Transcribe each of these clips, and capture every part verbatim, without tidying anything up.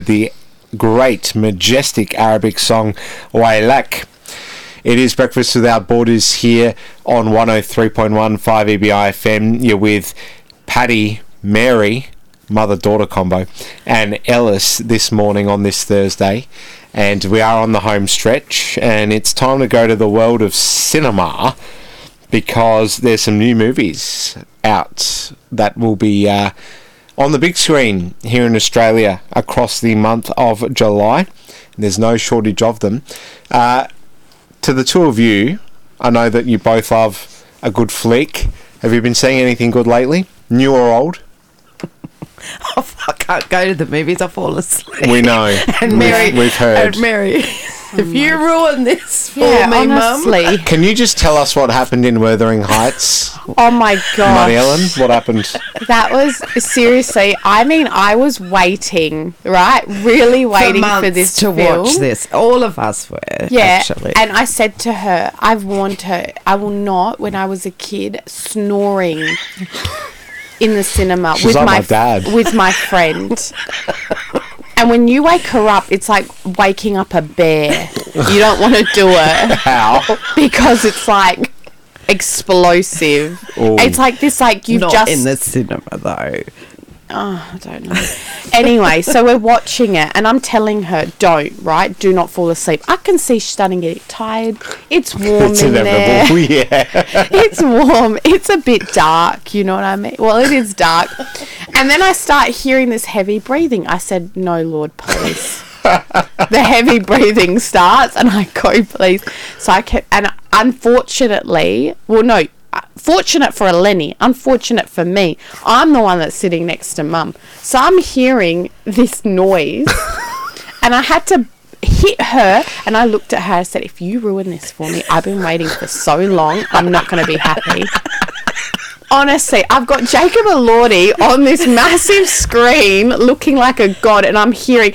The great, majestic Arabic song Wailak. It is Breakfast Without Borders here on one oh three point one five E B I F M. You're with Paddy, Mary, mother-daughter combo, and Ellis this morning on this Thursday. And we are on the home stretch, and it's time to go to the world of cinema because there's some new movies out that will be uh, on the big screen here in Australia across the month of July. There's no shortage of them. Uh, to the two of you, I know that you both love a good flick. Have you been seeing anything good lately? New or old? Oh, I can't go to the movies. I fall asleep. We know. And Mary, we've, we've heard. And Mary, if you ruin this for Yeah, me, Mum. honestly. Can you just tell us what happened in Wuthering Heights? Oh my god. Muddy Ellen, what happened? That was seriously, I mean, I was waiting, right? Really waiting for, for, months this to film. watch this. All of us were. Yeah. Actually. And I said to her, I've warned her, I will not, when I was a kid, snoring in the cinema She's with like my, my dad. with my friend. And when you wake her up, it's like waking up a bear. You don't want to do it. How? Because it's like explosive. Ooh. It's like this, like you've Not just in the cinema though. Oh, I don't know. Anyway, so we're watching it, and I'm telling her, don't, right? Do not fall asleep. I can see she's starting to get tired. It's warm It's in there. inevitable, yeah. It's warm. It's a bit dark, you know what I mean? Well, it is dark. And then I start hearing this heavy breathing. I said, no, Lord, please. The heavy breathing starts, and I go, please. So I kept, and unfortunately, well, no, fortunate for Eleni, unfortunate for me, I'm the one that's sitting next to Mum. So I'm hearing this noise, and I had to hit her, and I looked at her and said, if you ruin this for me, I've been waiting for so long, I'm not going to be happy. Honestly, I've got Jacob Elordi on this massive screen looking like a god, and I'm hearing...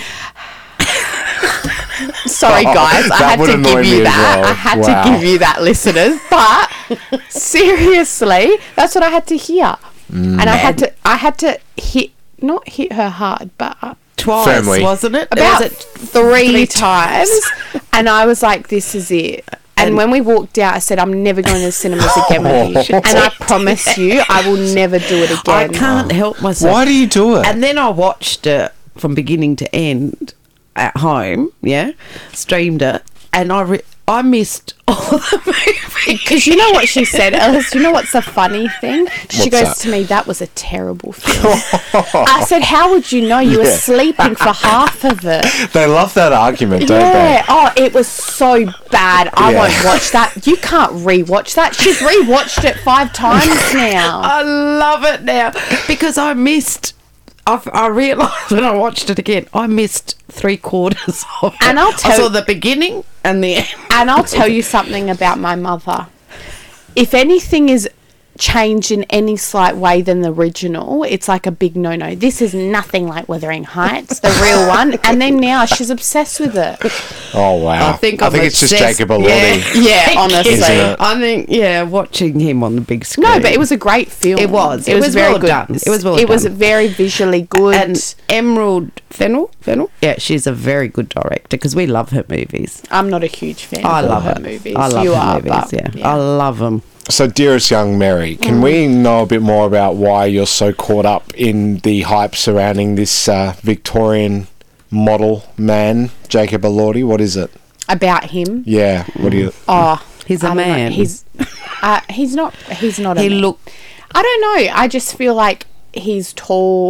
Sorry, guys, Oh, I that had would to annoy give me you as that. well. I had Wow. to give you that, listeners. But seriously, that's what I had to hear, and I had to, I had to hit, not hit her hard, but uh, Twice, Firmly. wasn't it? about Was it three, three times, and I was like, "This is it." And, And- when we walked out, I said, "I'm never going to the cinemas again with you," and I promise you, I will never do it I again. can't help myself. Why do you do it? And then I watched it from beginning to end at home, yeah, streamed it, and I re- I missed all the movie. Because you know what she said, Alice? You know what's the funny thing? She What's goes that? to me, that was a terrible film. I said, how would you know? You were Yeah. sleeping for half of it. They love that argument, don't Yeah. they? Oh, it was so bad. I Yeah. won't watch that. You can't rewatch that. She's rewatched it five times now. I love it now because I missed. I, I realised when I watched it again, I missed three quarters of it. And I'll I tell- saw the beginning and the end. And I'll tell you something about my mother. If anything is changed in any slight way than the original, it's like a big no-no. This is nothing like Wuthering Heights, the real one. And then now she's obsessed with it. Oh, wow. I think I I'm think it's just obsessed- Jacob Elordi. Yeah, honestly. Isn't it? I think, yeah, watching him on the big screen. No, but it was a great film. It was. It, It was, was very well good. done. It was well It was done. very visually good. And Emerald Fennell, Fennell, yeah, she's a very good director because we love her movies. I'm not a huge fan I of all love her it. movies. I love you her are, movies. but, Yeah. yeah. I love them. So, dearest young Mary, can we know a bit more about why you're so caught up in the hype surrounding this uh, Victorian model man, Jacob Elordi? What is it? About him. Yeah, what do you... Oh, He's a I don't know. man. He's uh, he's not. He's not. A He man. look I don't know. I just feel like he's tall,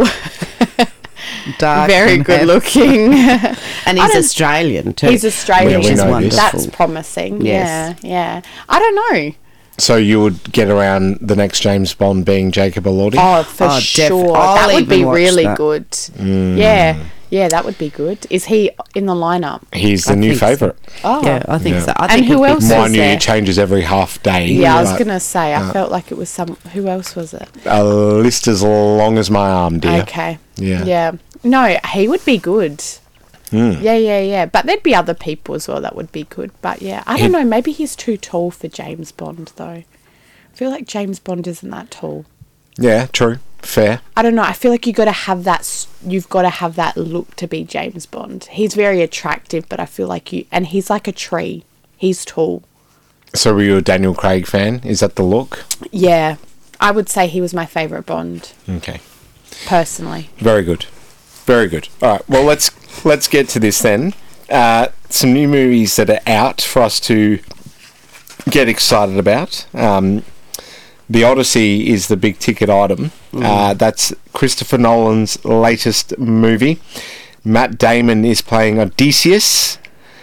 dark, very and good have- looking. and I he's don't- Australian too. He's Australian. We- we which is know wonderful. this. That's promising. Yes. Yeah, yeah. I don't know. So you would get around the next James Bond being Jacob Elordi? Oh, for Oh, def- sure. I'll that would even be watch really that. good. Yeah, yeah, that would be good. Is he in the lineup? He's the I new think so. favourite. Oh, Yeah, I think Yeah. so. I And think who he'll be- else is Mind you, there? it changes every half day. Yeah, I was but gonna say. I felt like it was some. Who else was it? A list as long as my arm, dear. Okay. Yeah. Yeah. No, he would be good. Mm. Yeah, yeah, yeah. But there'd be other people as well that would be good. But yeah, I don't He- know. Maybe he's too tall for James Bond, though. I feel like James Bond isn't that tall. Yeah, true. fair. I don't know. I feel like you got to have that. s- You've got to have that look to be James Bond. He's very attractive, but I feel like you. And he's like a tree. He's tall. So were you a Daniel Craig fan? Is that the look? Yeah, I would say he was my favourite Bond Okay. personally. Very good. Very good. All right. Well, let's let's get to this then. Uh, some new movies that are out for us to get excited about. Um, the Odyssey is the big ticket item. Uh, that's Christopher Nolan's latest movie. Matt Damon is playing Odysseus,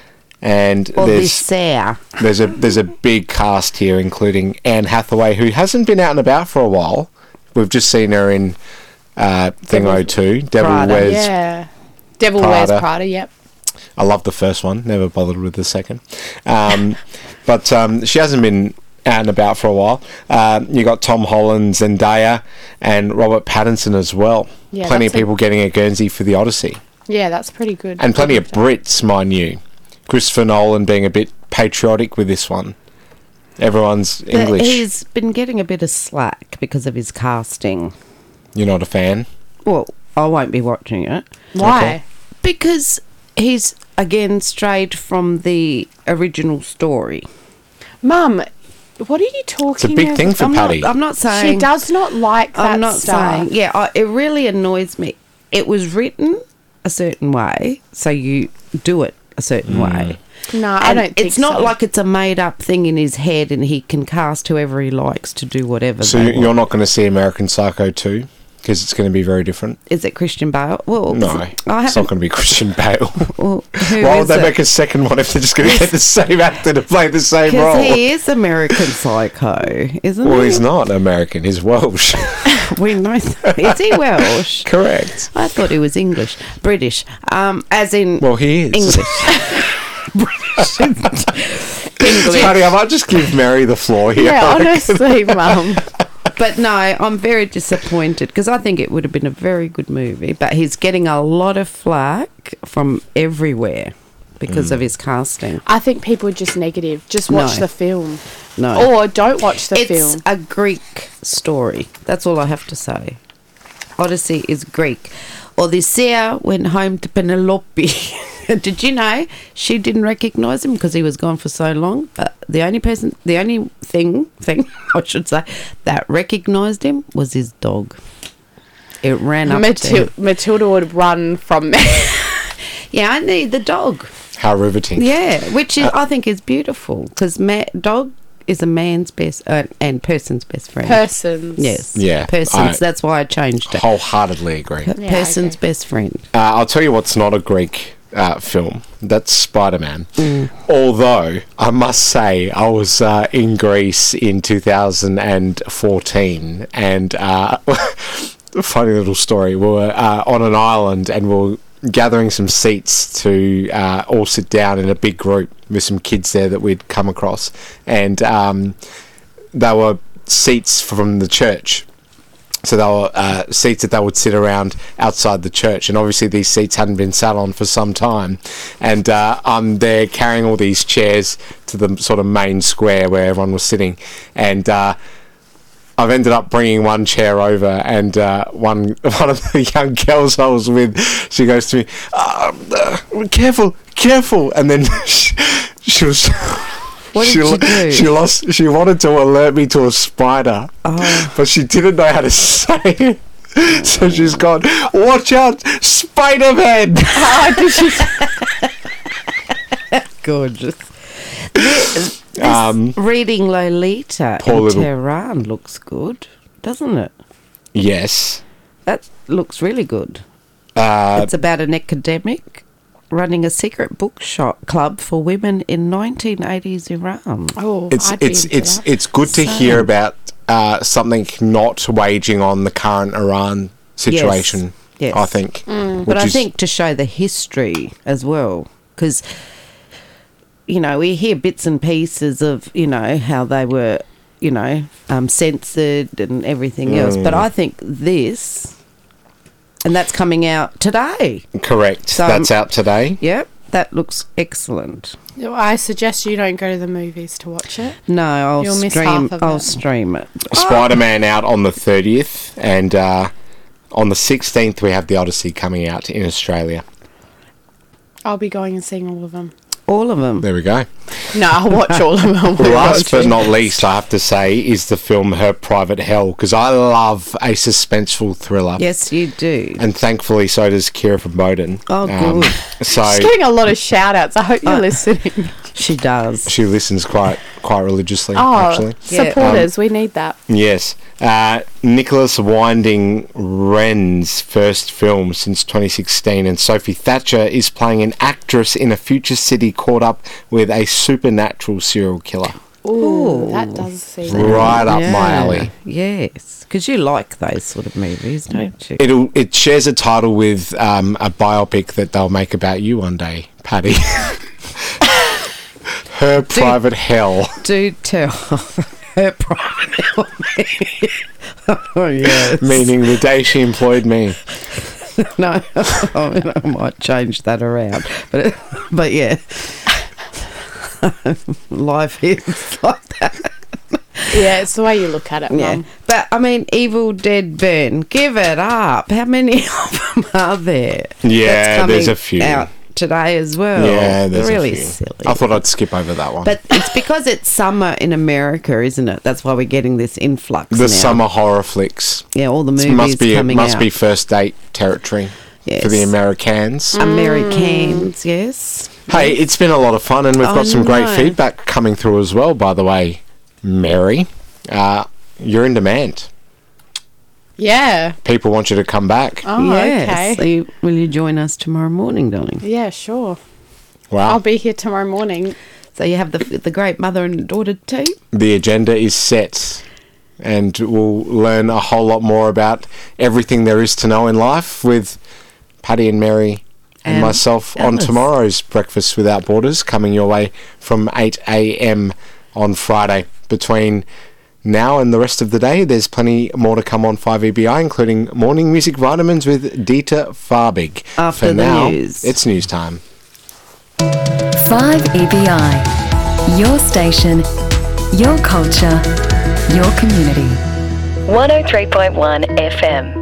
and there's Odysseus. there's a there's a big cast here, including Anne Hathaway, who hasn't been out and about for a while. We've just seen her in uh, Thing Devil- oh two, Devil Prada. Wears. Yeah. Devil Prada. Wears Prada, yep. I love the first one. Never bothered with the second. Um, but um, she hasn't been out and about for a while. Uh, you got Tom Holland, Zendaya, and Robert Pattinson as well. Yeah, plenty of that's a- people getting a Guernsey for the Odyssey, Yeah, that's pretty good. and plenty of Brits, mind you. Christopher Nolan being a bit patriotic with this one. Everyone's But English. he's been getting a bit of slack because of his casting. You're not a fan. Well, I won't be watching it Why? Okay. because he's again strayed from the original story. Mum, what are you talking It's a big of? thing for I'm Paddy. not, I'm not saying She does not like that I'm not stuff. saying. Yeah, I, it really annoys me. It was written a certain way, so you do it a certain way. No, I And don't think it's not so. like it's a made up thing in his head and he can cast whoever he likes to do whatever. So they you- want. you're not going to see American Psycho two because it's going to be very different. Is it Christian Bale? Well, No, I it's not haven't. going to be Christian Bale. Well, who Why would is they it? make a second one if they're just going to get the same actor to play the same role? Because he is American Psycho, isn't Well, he? he's not American. He's Welsh. We know. That. Is he Welsh? Correct. I thought he was English, British. Um, as in Well, he is. English. British. English. Honey, I might just give Mary the floor here. Yeah, honestly, Mum. But no, I'm very disappointed because I think it would have been a very good movie. But he's getting a lot of flack from everywhere because Mm. of his casting. I think people are just negative. Just watch No. the film. No. Or don't watch the It's film. a Greek story. That's all I have to say. Odyssey is Greek. Odysseus went home to Penelope. Did you know she didn't recognise him because he was gone for so long? But the only person, the only thing, thing I should say, that recognised him was his dog. It ran up to Matil- him. Matilda would run from there. Yeah, I need the dog. How riveting. Yeah, which is, I think is beautiful because ma- dog is a man's best uh, and person's best friend. Persons. Yes. Yeah, Persons. I- That's why I changed it. Wholeheartedly agree. Uh, Yeah, Person's okay. best friend. I'll tell you what's not a Greek uh, film. That's Spider-Man. Mm. Although, I must say, I was uh, in Greece in two thousand fourteen and uh, a funny little story. We were uh, on an island and we were gathering some seats to uh, all sit down in a big group with some kids there that we'd come across, and um, they were seats from the church. So they were uh, seats that they would sit around outside the church, and obviously these seats hadn't been sat on for some time. And uh, I'm there carrying all these chairs to the sort of main square where everyone was sitting, and uh, I've ended up bringing one chair over, and uh, one one of the young girls I was with, she goes to me, uh, uh, "Careful, careful!" And then she, she was. What she, did she do? She lost. She wanted to alert me to a spider, Oh. but she didn't know how to say it. So she's gone, "Watch out, Spider-Man!" Oh, did she? Gorgeous. This, this Um, reading Lolita poor in little- Tehran looks good, doesn't it? Yes. That looks really good. Uh, It's about an academic running a secret bookshop club for women in nineteen eighties Iran. Oh, it's I'd be it's into it's that. it's good to So- hear about uh, something not waging on the current Iran situation. Yes. I think. But which I is- think to show the history as well, because, you know, we hear bits and pieces of, you know, how they were, you know, um, censored and everything else. Mm. But I think this, and that's coming out today. correct. So, That's out today. Yep. That looks excellent. I suggest you don't go to the movies to watch it. No, I'll You'll miss stream. half of I'll it. stream it. Spider-Man out on the thirtieth, and uh, on the sixteenth we have The Odyssey coming out in Australia. I'll be going and seeing all of them. All of them. There we go. No, I'll watch all of them. Last but not least, I have to say, is the film Her Private Hell, because I love a suspenseful thriller. Yes, you do. And thankfully, so does Kira from Bowden. Oh, good. So She's getting a lot of shout outs. I hope you're Uh, listening. She does. she listens quite quite religiously, Oh, actually. Yeah. supporters, we need that. Yes. Uh, Nicholas Winding Refn's first film since twenty sixteen, and Sophie Thatcher is playing an actress in a future city caught up with a supernatural serial killer. Ooh, that does seem. Right up my Yeah. alley. Yes, because you like those sort of movies, don't you? It'll it shares a title with um, a biopic that they'll make about you one day, Paddy. Her Private Hell. Do tell her private hell. Oh yes. Meaning the day she employed me. No, I, mean, I might change that around, but but yeah, life is like that. Yeah, it's the way you look at it, Yeah, Mum. but I mean, Evil Dead Burn, give it up. How many of them are there? Yeah, That's there's coming a few. out today as well. Yeah, there's really a few. silly. I thought I'd skip over that one. But it's because it's summer in America, isn't it? That's why we're getting this influx. the now. summer horror flicks. Yeah, all the It movies must be coming must out. be first date territory for the Yes. Americans. Americans, yes. Hey, it's been a lot of fun, and we've I got some great know. feedback coming through as well. By the way, Mary, uh, you're in demand. Yeah. People want you to come back. Oh, yes. okay. So you, will you join us tomorrow morning, darling? Yeah, sure. Wow. I'll be here tomorrow morning. So you have the the great mother and daughter tea. The agenda is set, and we'll learn a whole lot more about everything there is to know in life with Paddy and Mary and, And myself on Alice. tomorrow's Breakfast Without Borders, coming your way from eight a.m. on Friday. Between now and the rest of the day, there's plenty more to come on five E B I, including morning music vitamins with Dieter Farbig. After For the now, news. it's news time. five E B I. Your station, your culture, your community. one oh three point one F M.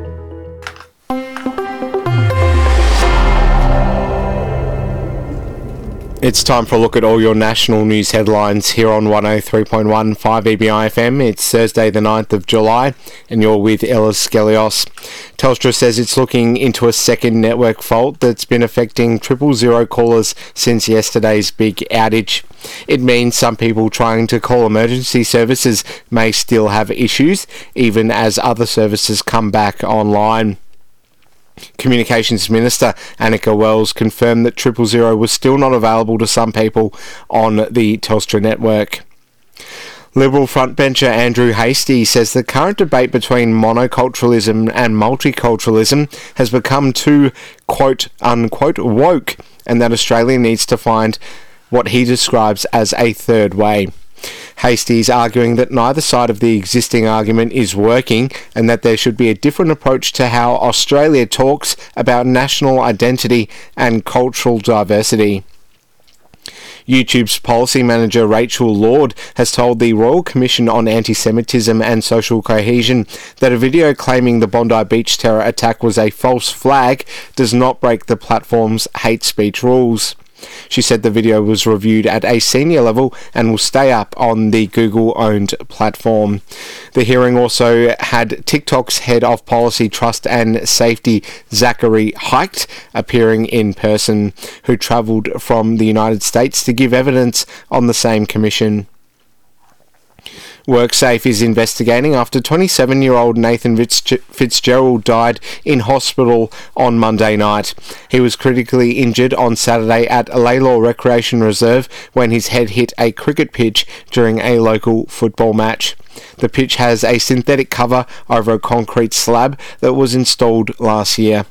It's time for a look at all your national news headlines here on one oh three point one five E B I F M. It's Thursday the ninth of July and you're with Ella Skelios. Telstra says it's looking into a second network fault that's been affecting triple zero callers since yesterday's big outage. It means some people trying to call emergency services may still have issues, even as other services come back online. Communications Minister Annika Wells confirmed that triple zero was still not available to some people on the Telstra network. Liberal frontbencher Andrew Hastie says the current debate between monoculturalism and multiculturalism has become too quote unquote woke, and that Australia needs to find what he describes as a third way. Hastie is arguing that neither side of the existing argument is working and that there should be a different approach to how Australia talks about national identity and cultural diversity. YouTube's policy manager Rachel Lord has told the Royal Commission on Anti-Semitism and Social Cohesion that a video claiming the Bondi Beach terror attack was a false flag does not break the platform's hate speech rules. She said the video was reviewed at a senior level and will stay up on the Google-owned platform. The hearing also had TikTok's head of policy, trust and safety, Zachary Heicht, appearing in person, who travelled from the United States to give evidence on the same commission. WorkSafe is investigating after twenty-seven-year-old Nathan Fitz- Fitzgerald died in hospital on Monday night. He was critically injured on Saturday at Laylaw Recreation Reserve when his head hit a cricket pitch during a local football match. The pitch has a synthetic cover over a concrete slab that was installed last year.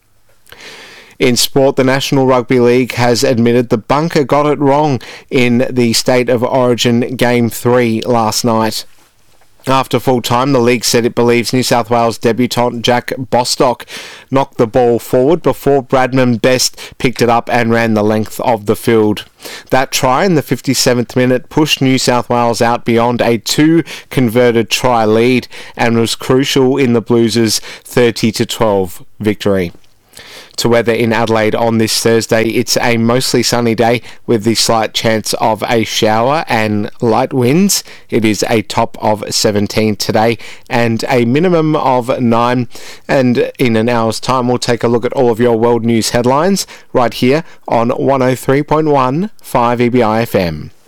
In sport, the National Rugby League has admitted the bunker got it wrong in the State of Origin Game three last night. After full time, the league said it believes New South Wales debutant Jack Bostock knocked the ball forward before Bradman Best picked it up and ran the length of the field. That try in the fifty-seventh minute pushed New South Wales out beyond a two converted try lead and was crucial in the Blues' thirty to twelve victory. To weather in Adelaide on this Thursday, it's a mostly sunny day with the slight chance of a shower and light winds. It is a top of seventeen today and a minimum of nine. And in an hour's time, we'll take a look at all of your world news headlines right here on one oh three point one five E B I F M.